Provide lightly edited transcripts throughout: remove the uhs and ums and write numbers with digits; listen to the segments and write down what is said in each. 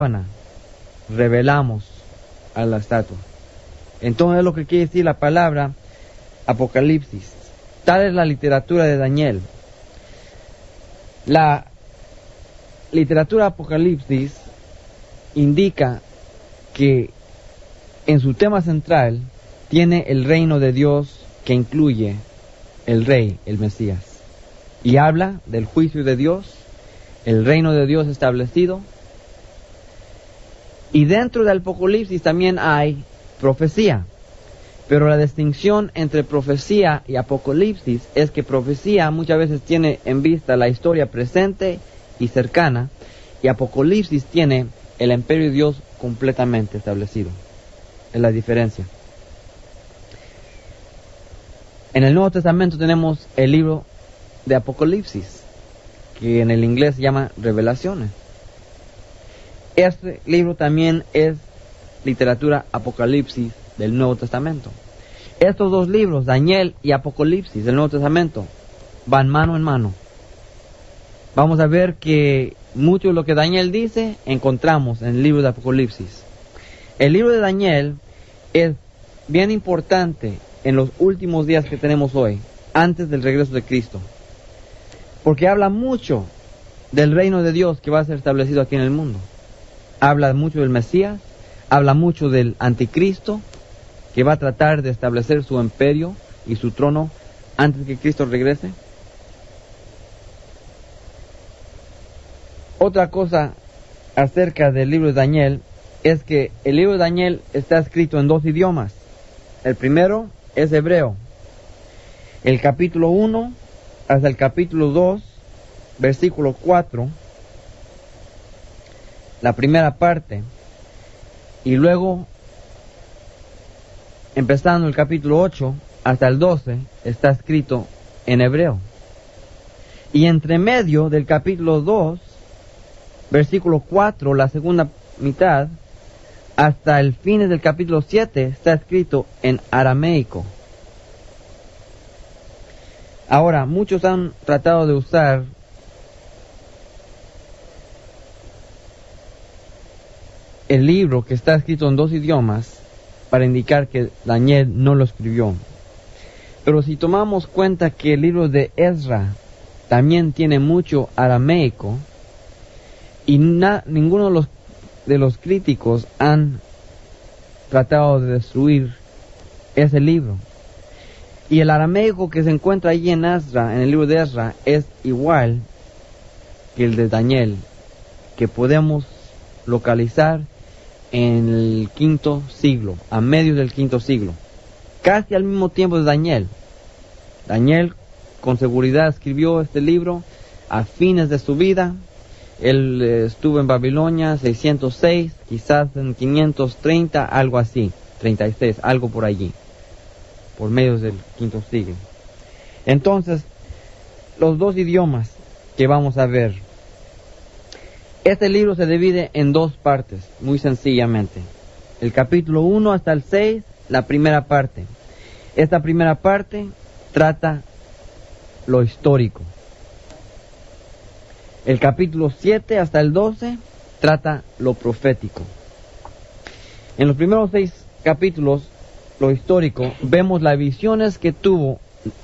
revelamos a la estatua. Entonces es lo que quiere decir la palabra Apocalipsis. Tal es la literatura de Daniel. La literatura Apocalipsis indica que en su tema central tiene el reino de Dios, que incluye el rey, el Mesías, y habla del juicio de Dios, el reino de Dios establecido. Y dentro del Apocalipsis también hay profecía. Pero la distinción entre profecía y Apocalipsis es que profecía muchas veces tiene en vista la historia presente y cercana, y Apocalipsis tiene el imperio de Dios completamente establecido. Es la diferencia. En el Nuevo Testamento tenemos el libro de Apocalipsis, que en el inglés se llama Revelaciones. Este libro también es literatura Apocalipsis del Nuevo Testamento. Estos dos libros, Daniel y Apocalipsis del Nuevo Testamento, van mano en mano. Vamos a ver que mucho de lo que Daniel dice encontramos en el libro de Apocalipsis. El libro de Daniel es bien importante en los últimos días que tenemos hoy, antes del regreso de Cristo, porque habla mucho del reino de Dios que va a ser establecido aquí en el mundo. Habla mucho del Mesías, habla mucho del anticristo, que va a tratar de establecer su imperio y su trono antes que Cristo regrese. Otra cosa acerca del libro de Daniel es que el libro de Daniel está escrito en dos idiomas. El primero es hebreo. El capítulo 1 hasta el capítulo 2, versículo 4, la primera parte, y luego empezando el capítulo 8 hasta el 12 está escrito en hebreo. Y entre medio del capítulo 2, versículo 4, la segunda mitad, hasta el fin del capítulo 7 está escrito en arameico. Ahora, muchos han tratado de usar el libro que está escrito en dos idiomas para indicar que Daniel no lo escribió. Pero si tomamos cuenta que el libro de Ezra también tiene mucho arameico, y ninguno de los críticos han tratado de destruir ese libro. Y el arameico que se encuentra allí en Ezra, en el libro de Ezra, es igual que el de Daniel, que podemos localizar en el quinto siglo, a medios del quinto siglo, casi al mismo tiempo de Daniel. Daniel con seguridad escribió este libro a fines de su vida. Él estuvo en Babilonia 606, quizás en 530, algo así, 36, algo por allí, por medios del quinto siglo. Entonces, los dos idiomas que vamos a ver. Este libro se divide en dos partes, muy sencillamente. El capítulo 1 hasta el 6, la primera parte. Esta primera parte trata lo histórico. El capítulo 7 hasta el 12 trata lo profético. En los primeros 6 capítulos, lo histórico, vemos las visiones que tuvo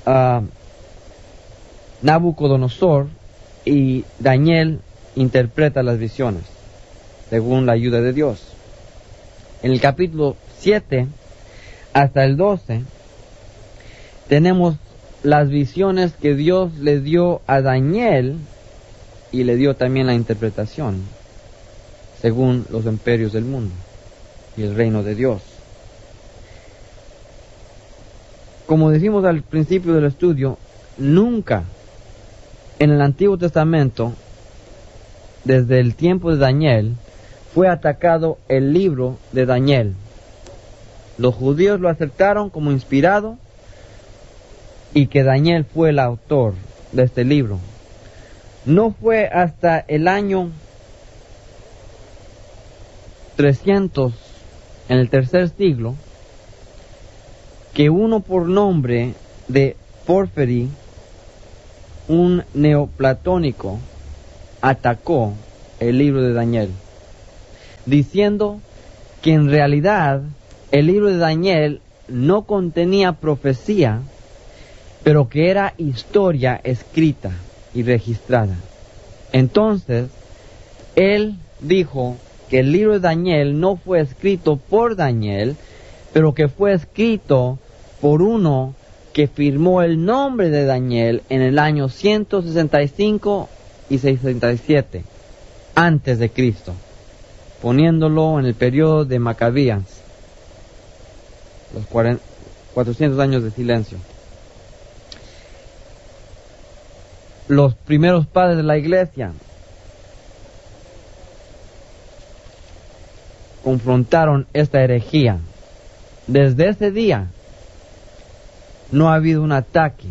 Nabucodonosor, y Daniel interpreta las visiones según la ayuda de Dios. En el capítulo 7 hasta el 12 tenemos las visiones que Dios le dio a Daniel, y le dio también la interpretación según los imperios del mundo y el reino de Dios. Como decimos al principio del estudio, nunca en el Antiguo Testamento, desde el tiempo de Daniel, fue atacado el libro de Daniel. Los judíos lo aceptaron como inspirado, y que Daniel fue el autor de este libro. No fue hasta el año 300, en el tercer siglo, que uno por nombre de Porfirio, un neoplatónico, atacó el libro de Daniel. diciendo que en realidad el libro de Daniel no contenía profecía, pero que era historia escrita y registrada. Entonces, él dijo que el libro de Daniel no fue escrito por Daniel, pero que fue escrito por uno que firmó el nombre de Daniel en el año 165 y 67 antes de Cristo, poniéndolo en el periodo de Macabías, los 400 años de silencio. Los primeros padres de la iglesia confrontaron esta herejía. Desde ese día no ha habido un ataque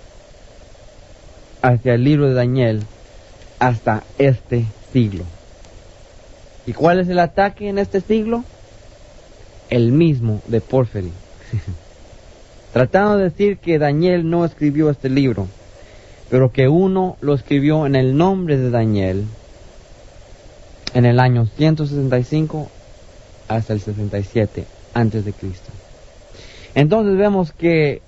hacia el libro de Daniel hasta este siglo. ¿Y cuál es el ataque en este siglo? El mismo de Porfirio. Tratando de decir que Daniel no escribió este libro, pero que uno lo escribió en el nombre de Daniel en el año 165 hasta el 67 antes de Cristo. Entonces vemos que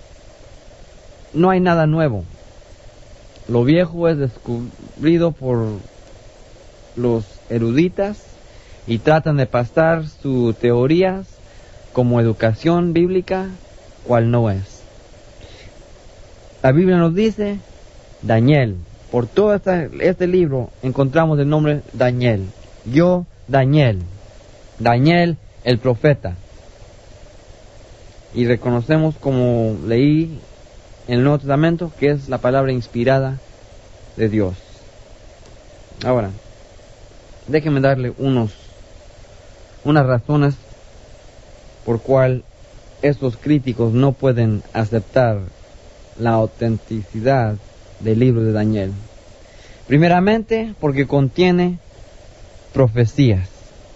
no hay nada nuevo. Lo viejo es descubrido por los eruditas y tratan de pasar sus teorías como educación bíblica, cual no es. La Biblia nos dice Daniel. Por todo este libro encontramos el nombre Daniel. Yo, Daniel. Daniel, el profeta. Y reconocemos, como leí en el Nuevo Testamento, que es la palabra inspirada de Dios. Ahora, déjenme darle unas razones por cual estos críticos no pueden aceptar la autenticidad del libro de Daniel. Primeramente, porque contiene profecías.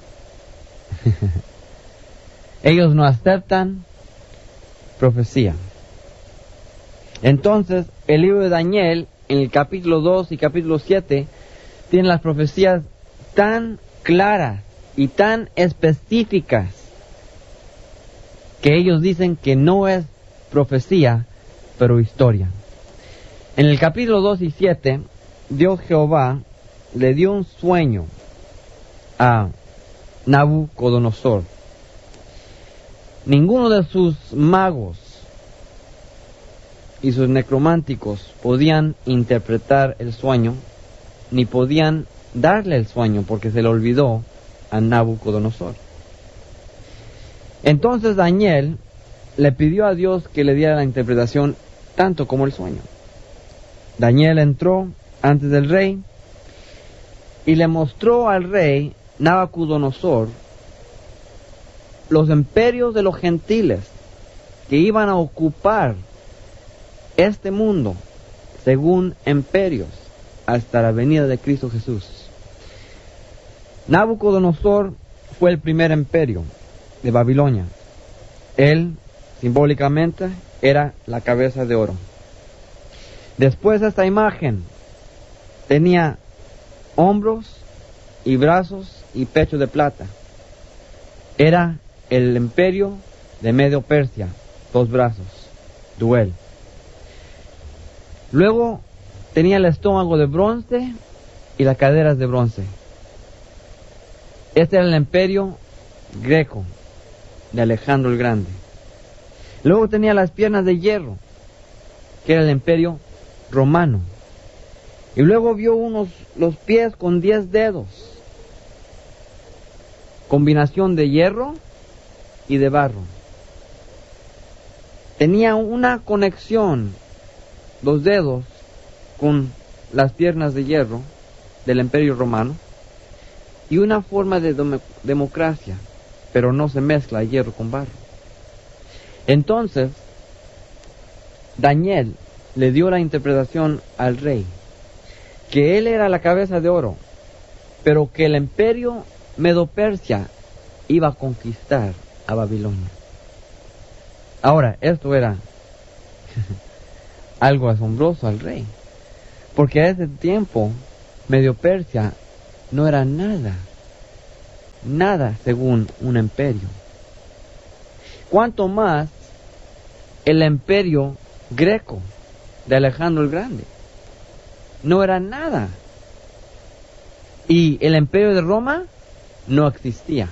Ellos no aceptan profecía. Entonces, el libro de Daniel, en el capítulo 2 y capítulo 7, tiene las profecías tan claras y tan específicas que ellos dicen que no es profecía, pero historia. En el capítulo 2 y 7, Dios Jehová le dio un sueño a Nabucodonosor. Ninguno de sus magos y sus necrománticos podían interpretar el sueño, ni podían darle el sueño, porque se le olvidó a Nabucodonosor. Entonces Daniel le pidió a Dios que le diera la interpretación tanto como el sueño. Daniel entró antes del rey y le mostró al rey Nabucodonosor los imperios de los gentiles que iban a ocupar este mundo según imperios hasta la venida de Cristo Jesús. Nabucodonosor fue el primer imperio de Babilonia. Él, simbólicamente, era la cabeza de oro. Después esta imagen tenía hombros y brazos y pecho de plata. Era el imperio de Medio Persia, 2 brazos, Duel. Luego tenía el estómago de bronce y las caderas de bronce. Este era el imperio greco de Alejandro el Grande. Luego tenía las piernas de hierro, que era el imperio romano. Y luego vio los pies con 10 dedos, combinación de hierro y de barro. Tenía una conexión, los dedos, con las piernas de hierro del imperio romano, y una forma de democracia, pero no se mezcla hierro con barro. Entonces, Daniel le dio la interpretación al rey, que él era la cabeza de oro, pero que el imperio Medo-Persia iba a conquistar a Babilonia. Ahora, esto era algo asombroso al rey, porque a ese tiempo Medio-Persia no era nada. nada según un imperio. Cuanto más el imperio greco de Alejandro el Grande. No era nada. Y el imperio de Roma no existía.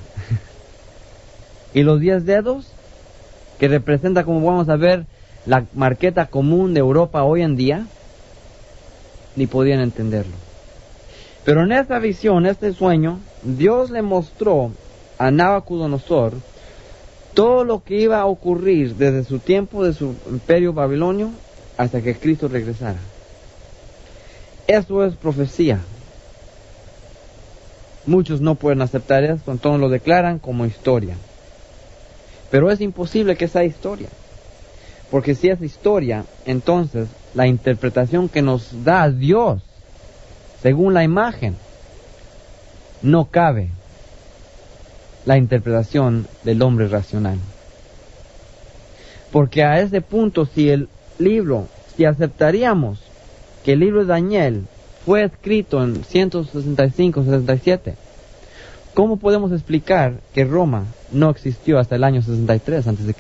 Y los 10 dedos, que representa, como vamos a ver, la marqueta común de Europa hoy en día, ni podían entenderlo. Pero en esta visión, este sueño, Dios le mostró a Nabucodonosor todo lo que iba a ocurrir desde su tiempo de su imperio babilonio hasta que Cristo regresara. Eso es profecía. Muchos no pueden aceptar esto, entonces lo declaran como historia. Pero es imposible que sea historia. Porque si es historia, entonces la interpretación que nos da Dios, según la imagen, no cabe la interpretación del hombre racional. Porque a ese punto, si aceptaríamos que el libro de Daniel fue escrito en 165-67, ¿cómo podemos explicar que Roma no existió hasta el año 63 a.C.?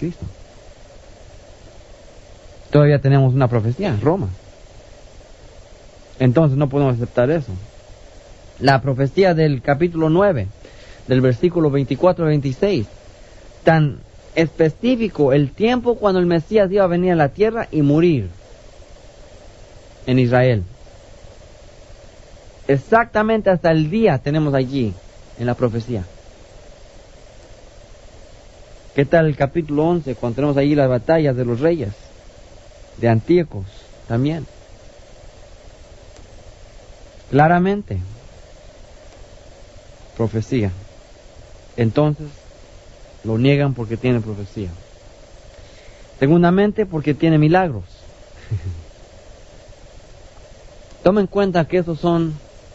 Todavía tenemos una profecía, Roma. Entonces no podemos aceptar eso. La profecía del capítulo 9, del versículo 24 al 26, tan específico el tiempo cuando el Mesías iba a venir a la tierra y morir en Israel. Exactamente hasta el día tenemos allí en la profecía. ¿Qué tal el capítulo 11 cuando tenemos allí las batallas de los reyes? De Antíocos también. Claramente. Profecía. Entonces, lo niegan porque tiene profecía. Segundamente, porque tiene milagros. Tomen en cuenta que esos son,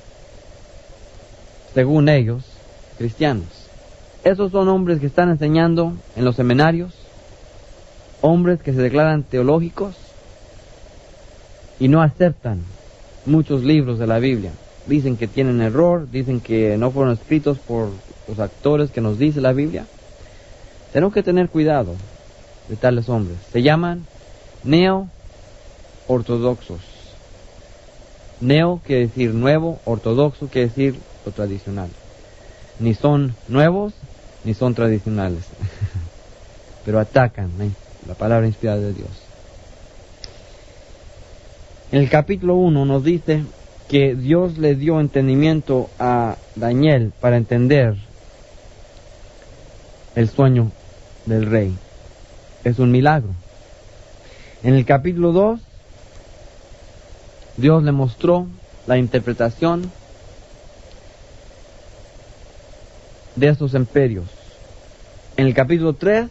según ellos, cristianos. Esos son hombres que están enseñando en los seminarios, hombres que se declaran teológicos y no aceptan muchos libros de la Biblia. Dicen que tienen error, dicen que no fueron escritos por los actores que nos dice la Biblia. Tenemos que tener cuidado de tales hombres. Se llaman neo-ortodoxos. Neo quiere decir nuevo, ortodoxo quiere decir lo tradicional. Ni son nuevos, ni son tradicionales. Pero atacan la palabra inspirada de Dios. En el capítulo 1 nos dice que Dios le dio entendimiento a Daniel para entender el sueño del rey. Es un milagro. En el capítulo 2, Dios le mostró la interpretación de estos imperios. En el capítulo 3,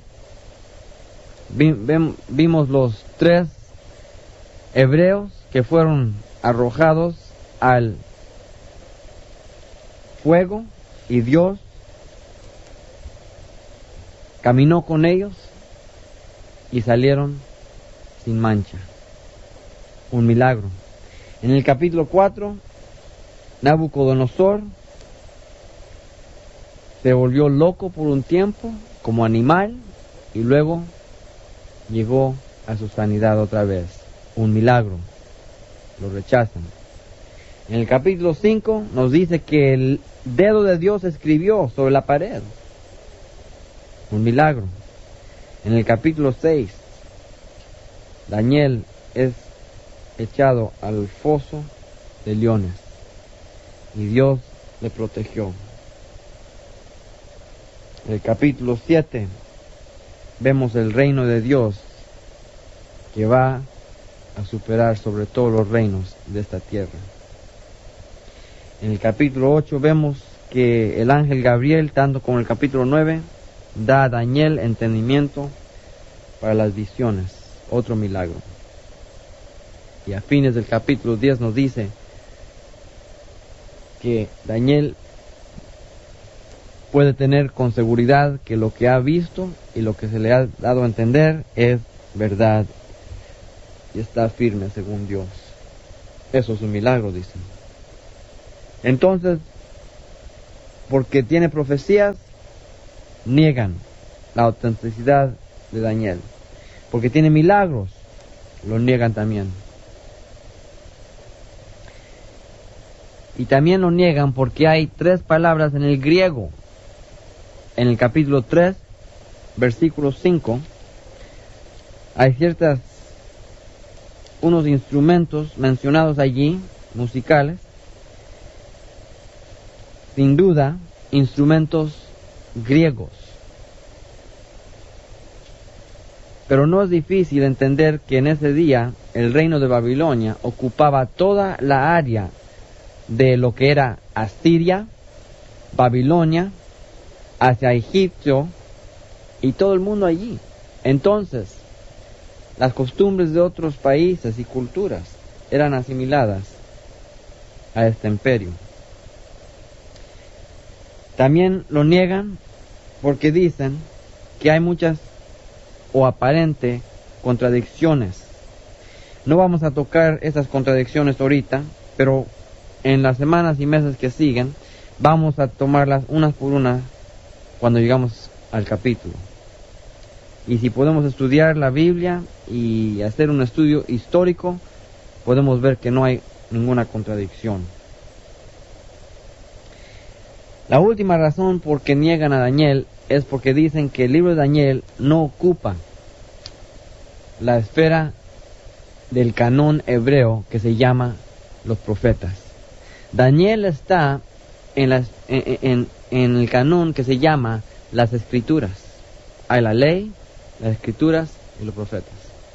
vimos los 3 hebreos que fueron arrojados al fuego y Dios caminó con ellos y salieron sin mancha. Un milagro. En el capítulo 4, Nabucodonosor se volvió loco por un tiempo como animal y luego llegó a su sanidad otra vez. Un milagro. Lo rechazan. En el capítulo 5 nos dice que el dedo de Dios escribió sobre la pared. Un milagro. En el capítulo 6, Daniel es echado al foso de leones y Dios le protegió. En el capítulo 7 vemos el reino de Dios que va a superar sobre todos los reinos de esta tierra. En el capítulo 8 vemos que el ángel Gabriel, tanto como en el capítulo 9, da a Daniel entendimiento para las visiones. Otro milagro. Y a fines del capítulo 10 nos dice que Daniel puede tener con seguridad que lo que ha visto y lo que se le ha dado a entender es verdad y está firme según Dios. Eso es un milagro, dicen. Entonces, porque tiene profecías, niegan la autenticidad de Daniel. Porque tiene milagros, lo niegan también. Y también lo niegan porque hay 3 palabras en el griego. En el capítulo 3, versículo 5, hay unos instrumentos mencionados allí, musicales, sin duda, instrumentos griegos. Pero no es difícil entender que en ese día el reino de Babilonia ocupaba toda la área de lo que era Asiria, Babilonia, hacia Egipto y todo el mundo allí. Entonces, las costumbres de otros países y culturas eran asimiladas a este imperio. También lo niegan porque dicen que hay muchas o aparentes contradicciones. No vamos a tocar esas contradicciones ahorita, pero en las semanas y meses que siguen vamos a tomarlas unas por unas cuando llegamos al capítulo. Y si podemos estudiar la Biblia y hacer un estudio histórico, podemos ver que no hay ninguna contradicción. La última razón por que niegan a Daniel es porque dicen que el libro de Daniel no ocupa la esfera del canon hebreo que se llama los profetas. Daniel está en el canon que se llama las escrituras. Hay la ley, las escrituras y los profetas.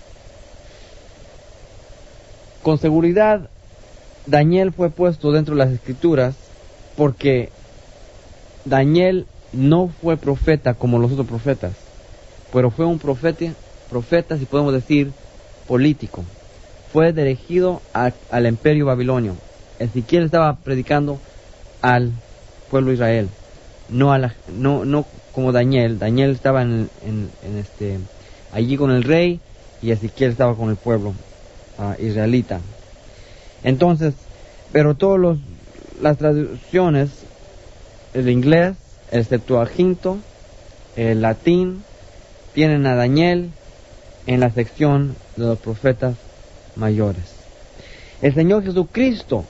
Con seguridad, Daniel fue puesto dentro de las escrituras porque Daniel no fue profeta como los otros profetas, pero fue un profeta, si podemos decir, político. Fue dirigido al imperio babilonio. Ezequiel estaba predicando al pueblo de Israel, no como Daniel. Daniel estaba allí con el rey y Ezequiel estaba con el pueblo israelita. Entonces, pero todas las traducciones, el inglés, el Septuaginto, el latín, tienen a Daniel en la sección de los profetas mayores. El Señor Jesucristo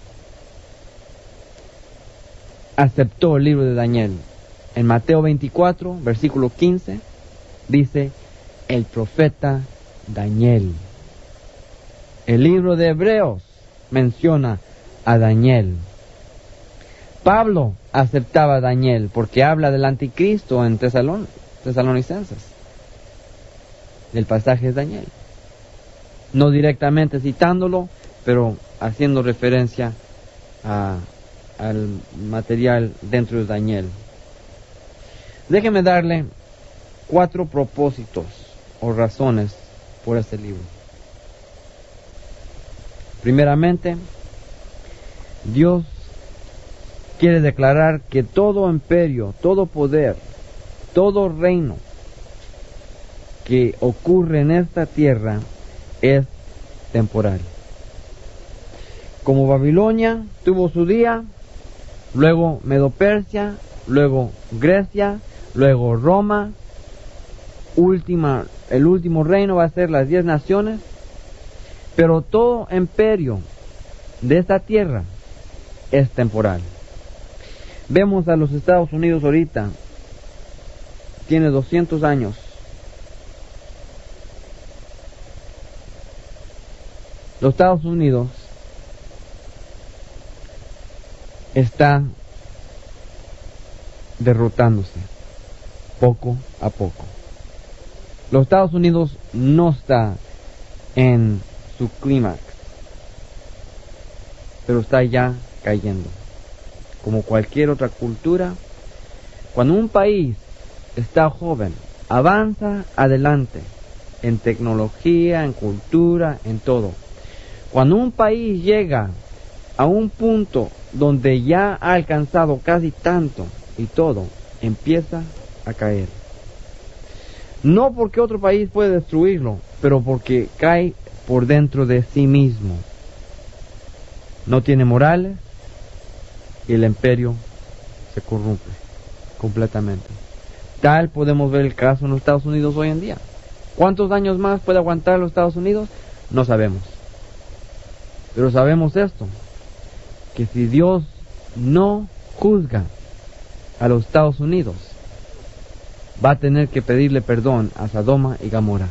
aceptó el libro de Daniel. En Mateo 24, versículo 15, dice, el profeta Daniel. El libro de Hebreos menciona a Daniel. Pablo aceptaba a Daniel porque habla del anticristo en Tesalonicenses. El pasaje es Daniel. No directamente citándolo, pero haciendo referencia al material dentro de Daniel. Déjeme darle 4 propósitos o razones por este libro. Primeramente, Dios quiere declarar que todo imperio, todo poder, todo reino que ocurre en esta tierra es temporal. Como Babilonia tuvo su día, luego Medo-Persia, luego Grecia, luego Roma, el último reino va a ser las 10 naciones, pero todo imperio de esta tierra es temporal. Vemos a los Estados Unidos ahorita, tiene 200 años. Los Estados Unidos está derrotándose poco a poco. Los Estados Unidos no está en su clímax, pero está ya cayendo. Como cualquier otra cultura, cuando un país está joven, avanza adelante en tecnología, en cultura, en todo. Cuando un país llega a un punto donde ya ha alcanzado casi tanto y todo, empieza a caer. No porque otro país puede destruirlo, pero porque cae por dentro de sí mismo. No tiene morales y el imperio se corrompe completamente. Tal podemos ver el caso en los Estados Unidos hoy en día. ¿Cuántos años más puede aguantar los Estados Unidos? No sabemos. Pero sabemos esto, que si Dios no juzga a los Estados Unidos, va a tener que pedirle perdón a Sodoma y Gomorra.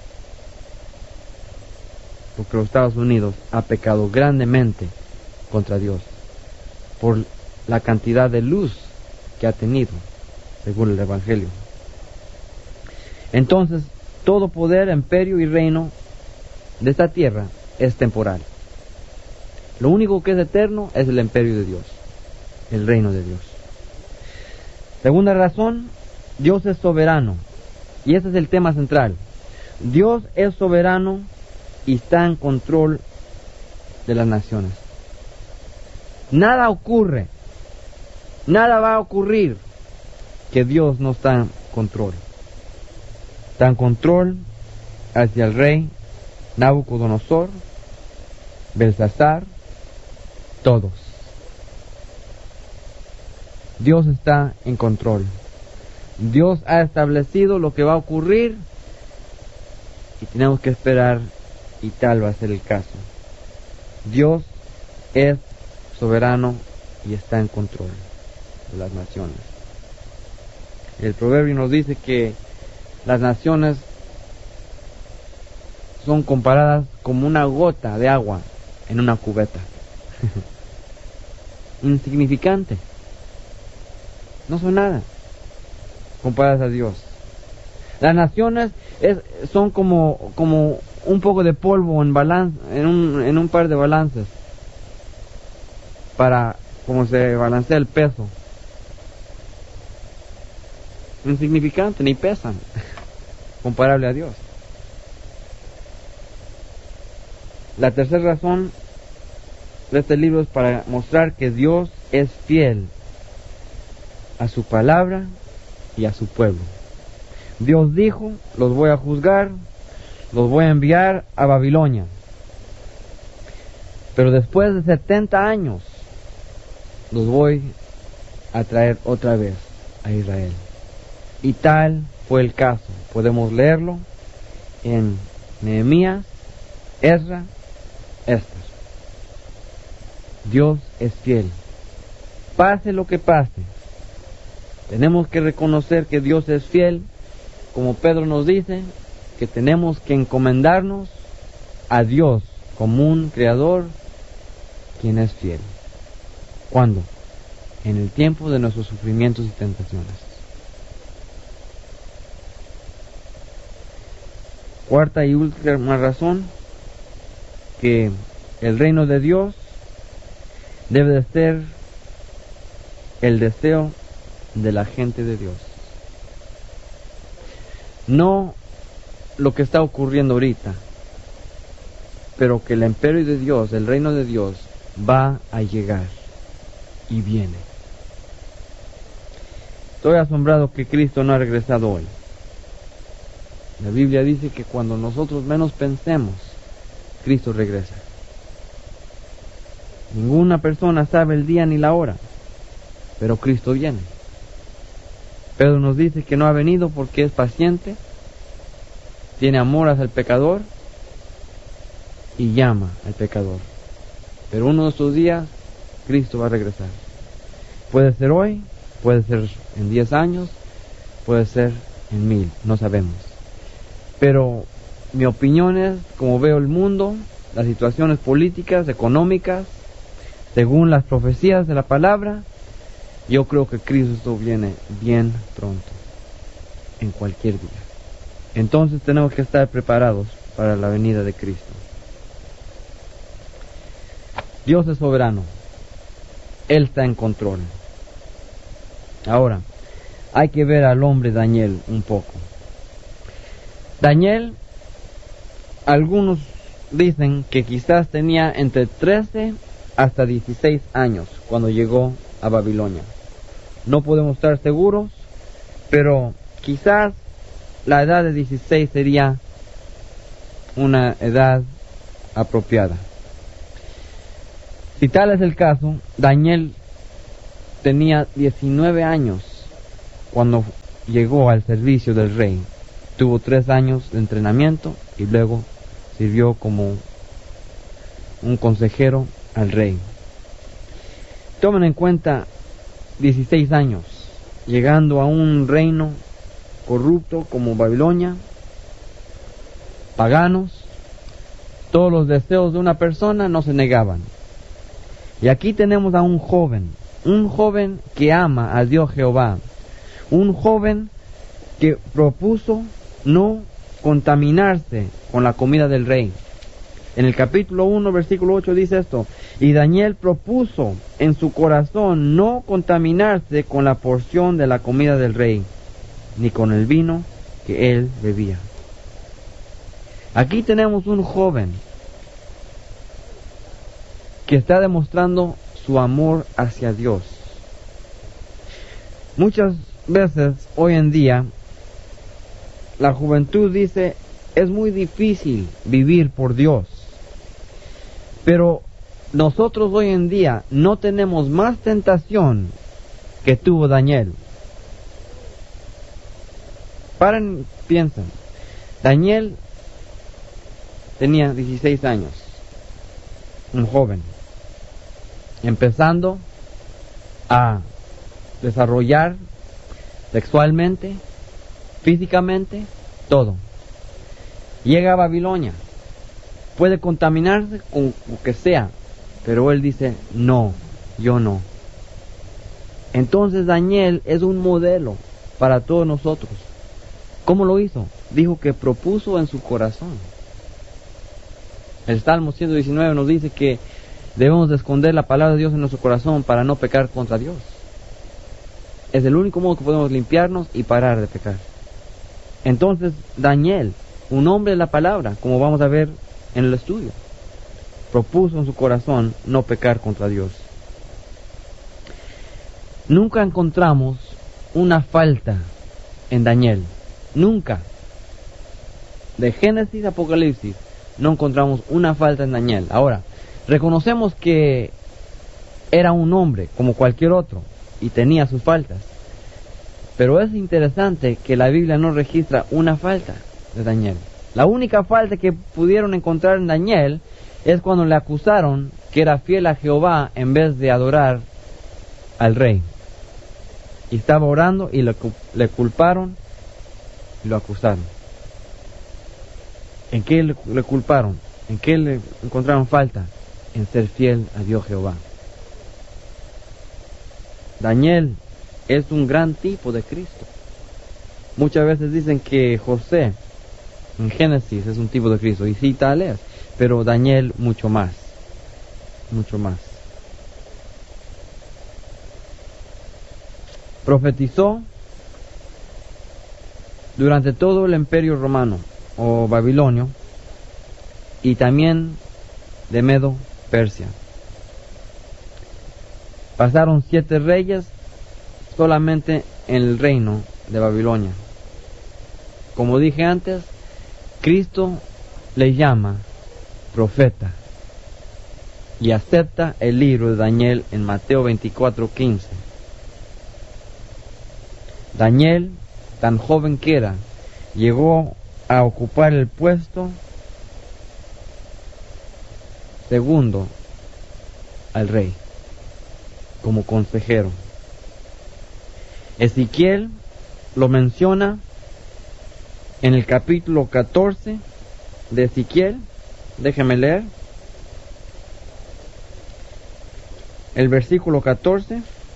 Porque los Estados Unidos ha pecado grandemente contra Dios por la cantidad de luz que ha tenido, según el Evangelio. Entonces, todo poder, imperio y reino de esta tierra es temporal. Lo único que es eterno es el imperio de Dios, el reino de Dios. Segunda razón, Dios es soberano. Y ese es el tema central. Dios es soberano y está en control de las naciones. Nada ocurre, nada va a ocurrir que Dios no está en control. Está en control hacia el rey Nabucodonosor, Belsasar, todos. Dios está en control. Dios ha establecido lo que va a ocurrir y tenemos que esperar y tal va a ser el caso. Dios es soberano y está en control de las naciones. El proverbio nos dice que las naciones son comparadas como una gota de agua en una cubeta. Insignificante. No son nada comparadas a Dios. Las naciones son como un poco de polvo en un par de balances para como se balancea el peso. Insignificante, ni pesan comparable a Dios. La tercera razón de este libro es para mostrar que Dios es fiel a su palabra y a su pueblo. Dios dijo, los voy a juzgar, los voy a enviar a Babilonia. Pero después de 70 años, los voy a traer otra vez a Israel. Y tal fue el caso. Podemos leerlo en Nehemías, Ezra, Esther. Dios es fiel. Pase lo que pase, tenemos que reconocer que Dios es fiel, como Pedro nos dice, que tenemos que encomendarnos a Dios como un creador, quien es fiel. ¿Cuándo? En el tiempo de nuestros sufrimientos y tentaciones. Cuarta y última razón, que el reino de Dios debe de ser el deseo de la gente de Dios. No lo que está ocurriendo ahorita, pero que el imperio de Dios, el reino de Dios, va a llegar y viene. Estoy asombrado que Cristo no ha regresado hoy. La Biblia dice que cuando nosotros menos pensemos, Cristo regresa. Ninguna persona sabe el día ni la hora, pero Cristo viene. Pedro nos dice que no ha venido porque es paciente, tiene amor hacia el pecador y llama al pecador. Pero uno de estos días, Cristo va a regresar. Puede ser hoy, puede ser en 10 años, puede ser en 1000, no sabemos. Pero mi opinión es, como veo el mundo, las situaciones políticas, económicas, según las profecías de la palabra, yo creo que Cristo viene bien pronto, en cualquier día. Entonces tenemos que estar preparados para la venida de Cristo. Dios es soberano. Él está en control. Ahora, hay que ver al hombre Daniel un poco. Daniel, algunos dicen que quizás tenía entre 13 hasta 16 años cuando llegó a Babilonia. No podemos estar seguros, pero quizás la edad de 16 sería una edad apropiada. Si tal es el caso, Daniel tenía 19 años cuando llegó al servicio del rey. Tuvo 3 años de entrenamiento y luego sirvió como un consejero al rey. Tomen en cuenta 16 años, llegando a un reino corrupto como Babilonia, paganos, todos los deseos de una persona no se negaban. Y aquí tenemos a un joven que ama a Dios Jehová, un joven que propuso no contaminarse con la comida del rey. En el capítulo 1, versículo 8 dice esto: y Daniel propuso en su corazón no contaminarse con la porción de la comida del rey, ni con el vino que él bebía. Aquí tenemos un joven que está demostrando su amor hacia Dios. Muchas veces hoy en día la juventud dice: es muy difícil vivir por Dios. Pero nosotros hoy en día no tenemos más tentación que tuvo Daniel. Paren, piensen. Daniel tenía 16 años, un joven, empezando a desarrollar sexualmente, físicamente, todo. Llega a Babilonia, puede contaminarse con lo que sea, pero él dice: no, yo no. Entonces Daniel es un modelo para todos nosotros. ¿Cómo lo hizo? Dijo que propuso en su corazón. El Salmo 119 nos dice que debemos de esconder la palabra de Dios en nuestro corazón para no pecar contra Dios. Es el único modo que podemos limpiarnos y parar de pecar. Entonces Daniel, un hombre de la palabra, como vamos a ver en el estudio, propuso en su corazón no pecar contra Dios. Nunca encontramos una falta en Daniel. Nunca. De Génesis a Apocalipsis no encontramos una falta en Daniel. Ahora, reconocemos que era un hombre como cualquier otro y tenía sus faltas. Pero es interesante que la Biblia no registra una falta de Daniel. La única falta que pudieron encontrar en Daniel es cuando le acusaron que era fiel a Jehová en vez de adorar al rey. Y estaba orando y le culparon y lo acusaron. ¿En qué le culparon? ¿En qué le encontraron falta? En ser fiel a Dios Jehová. Daniel es un gran tipo de Cristo. Muchas veces dicen que José en Génesis es un tipo de Cristo, y sí, tal es, pero Daniel mucho más. Profetizó durante todo el imperio romano o babilonio y también de Medo Persia. Pasaron 7 reyes solamente en el reino de Babilonia. Como dije antes, Cristo le llama profeta y acepta el libro de Daniel en Mateo 24:15. Daniel, tan joven que era, llegó a ocupar el puesto segundo al rey como consejero. Ezequiel lo menciona en el capítulo 14 de Ezequiel. Déjeme leer el versículo 14.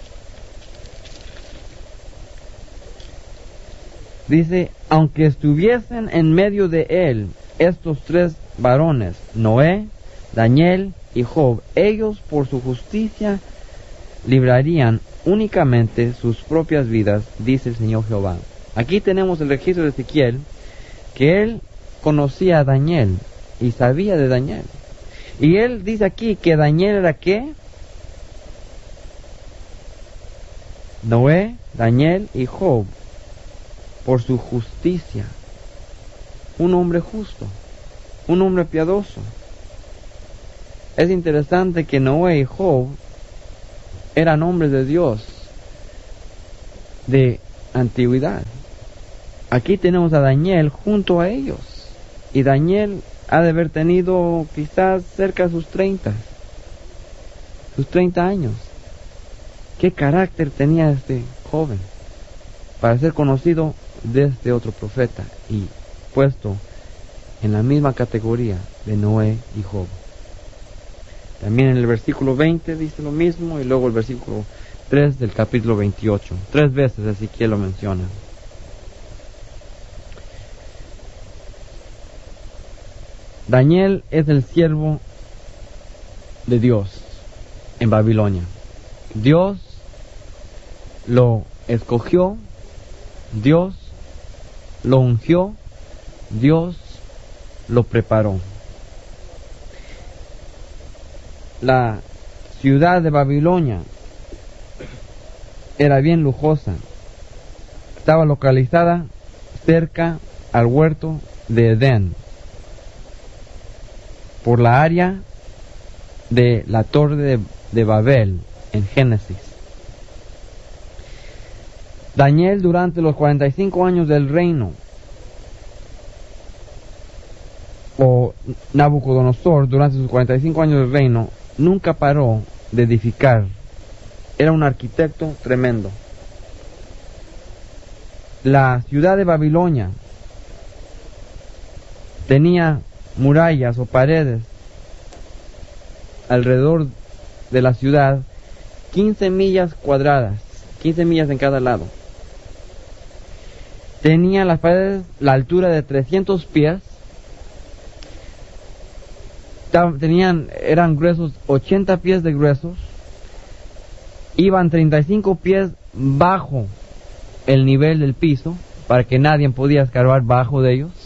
Dice: aunque estuviesen en medio de él estos 3 varones, Noé, Daniel y Job, ellos por su justicia librarían únicamente sus propias vidas, dice el Señor Jehová. Aquí tenemos el registro de Ezequiel, que él conocía a Daniel y sabía de Daniel. Y él dice aquí que Daniel era ¿qué? Noé, Daniel y Job, por su justicia. Un hombre justo, un hombre piadoso. Es interesante que Noé y Job eran hombres de Dios, de antigüedad. Aquí tenemos a Daniel junto a ellos. Y Daniel ha de haber tenido quizás cerca de sus 30 años. ¿Qué carácter tenía este joven para ser conocido desde otro profeta y puesto en la misma categoría de Noé y Job? También en el versículo 20 dice lo mismo, y luego el versículo 3 del capítulo 28. 3 veces Ezequiel lo menciona. Daniel es el siervo de Dios en Babilonia. Dios lo escogió, Dios lo ungió, Dios lo preparó. La ciudad de Babilonia era bien lujosa. Estaba localizada cerca al huerto de Edén, por la área de la torre de Babel en Génesis. Daniel, durante los 45 años del reino, o Nabucodonosor, durante sus 45 años del reino, nunca paró de edificar. Era un arquitecto tremendo. La ciudad de Babilonia tenía murallas o paredes alrededor de la ciudad, 15 millas cuadradas, 15 millas en cada lado. Tenía las paredes la altura de 300 pies, eran gruesos 80 pies de gruesos, iban 35 pies bajo el nivel del piso, para que nadie podía escarbar bajo de ellos.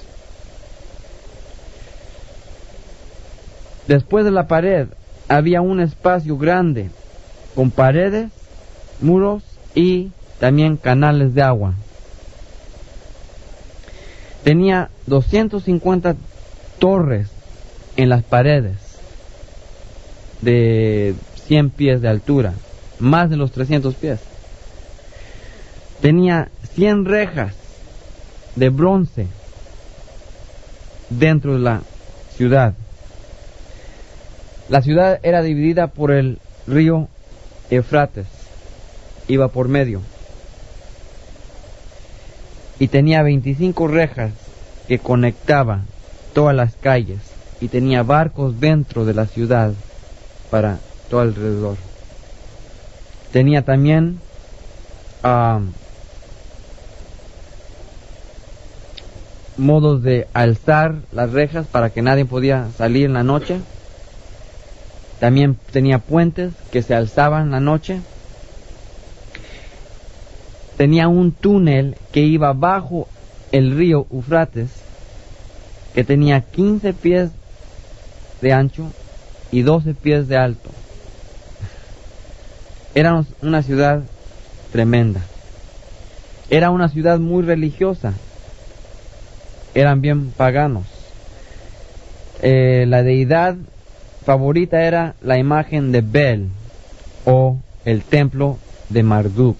Después de la pared había un espacio grande con paredes, muros y también canales de agua. Tenía 250 torres en las paredes de 100 pies de altura, más de los 300 pies. Tenía 100 rejas de bronce dentro de la ciudad. La ciudad era dividida por el río Éufrates, iba por medio, y tenía 25 rejas que conectaban todas las calles, y tenía barcos dentro de la ciudad para todo alrededor. Tenía también modos de alzar las rejas para que nadie podía salir en la noche. También tenía puentes que se alzaban en la noche. Tenía un túnel que iba bajo el río Éufrates, que tenía 15 pies de ancho y 12 pies de alto. Era una ciudad tremenda. Era una ciudad muy religiosa. Eran bien paganos. La deidad favorita era la imagen de Bel, o el templo de Marduk.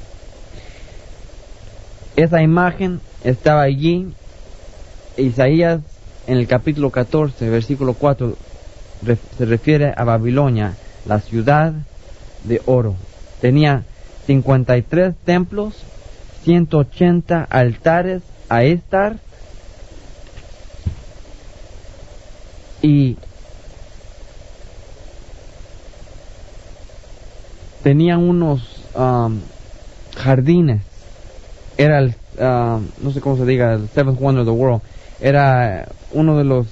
Esa imagen estaba allí. Isaías, en el capítulo 14, versículo 4, se refiere a Babilonia, la ciudad de oro. Tenía 53 templos, 180 altares a Estar, y tenían unos jardines. Era el, no sé cómo se diga, el Seventh Wonder of the World. Era uno de los...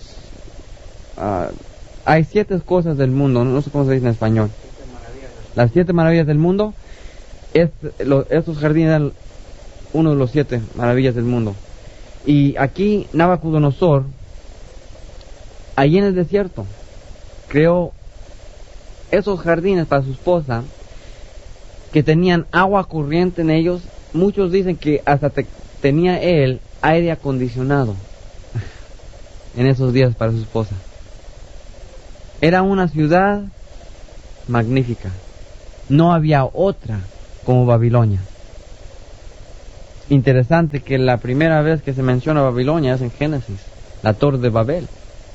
hay 7 cosas del mundo, no sé cómo se dice en español. Las 7 maravillas del mundo. Estos jardines eran uno de los 7 maravillas del mundo. Y aquí Nabucodonosor, allí en el desierto, creó esos jardines para su esposa, que tenían agua corriente en ellos. Muchos dicen que hasta tenía él aire acondicionado en esos días para su esposa. Era una ciudad magnífica. No había otra como Babilonia. Interesante que la primera vez que se menciona Babilonia es en Génesis, la Torre de Babel,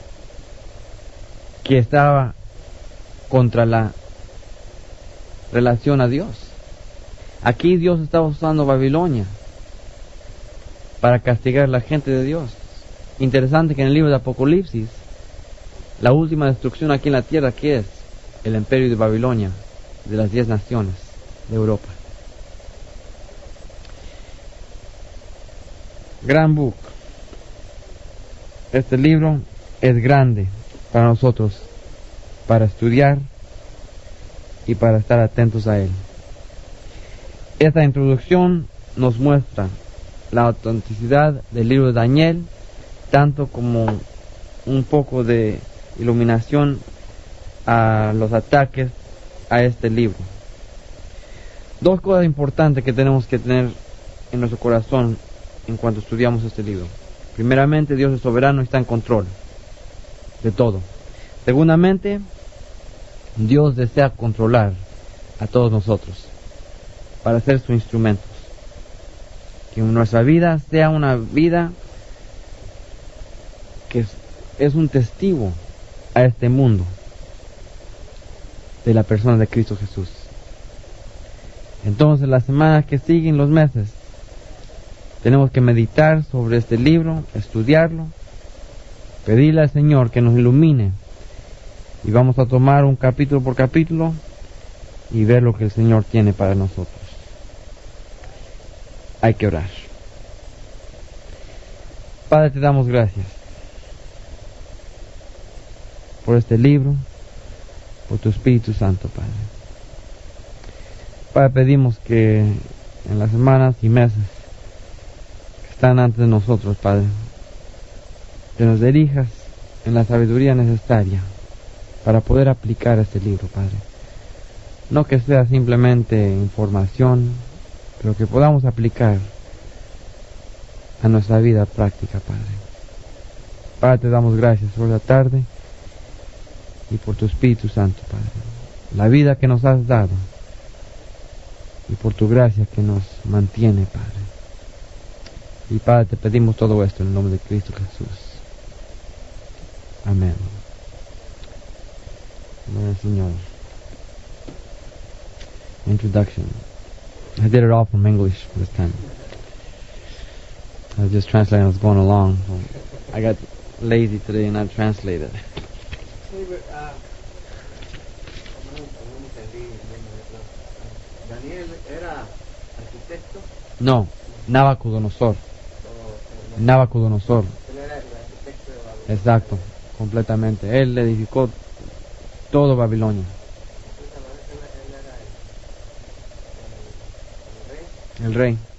que estaba contra la relación a Dios. Aquí Dios estaba usando Babilonia para castigar a la gente de Dios. Interesante que en el libro de Apocalipsis, la última destrucción aquí en la tierra, ¿qué es? El imperio de Babilonia, de las 10 naciones de Europa. Gran book. Este libro es grande para nosotros, para estudiar y para estar atentos a él. Esta introducción nos muestra la autenticidad del libro de Daniel, tanto como un poco de iluminación a los ataques a este libro. Dos cosas importantes que tenemos que tener en nuestro corazón en cuanto estudiamos este libro. Primeramente, Dios es soberano y está en control de todo. Segundamente, Dios desea controlar a todos nosotros para ser sus instrumentos. Que nuestra vida sea una vida que es un testigo a este mundo de la persona de Cristo Jesús. Entonces, las semanas que siguen, los meses, tenemos que meditar sobre este libro, estudiarlo, pedirle al Señor que nos ilumine, y vamos a tomar un capítulo por capítulo y ver lo que el Señor tiene para nosotros. Hay que orar. Padre, te damos gracias por este libro, por tu Espíritu Santo, Padre. Padre, pedimos que en las semanas y meses que están antes de nosotros, Padre, que nos dirijas en la sabiduría necesaria para poder aplicar este libro, Padre. No que sea simplemente información, pero que podamos aplicar a nuestra vida práctica, Padre. Padre, te damos gracias por la tarde y por tu Espíritu Santo, Padre. La vida que nos has dado y por tu gracia que nos mantiene, Padre. Y Padre, te pedimos todo esto en el nombre de Cristo Jesús. Amén. Amén, Señor. Introduction. I did it all from English this time. I was just translating as I was going along. So I got lazy today and I translated. ¿Daniel era arquitecto? No, Nabucodonosor. Nabucodonosor. Él era el arquitecto de Babilonia. Exacto, completamente. Él edificó todo Babilonia. Él era el rey. El rey.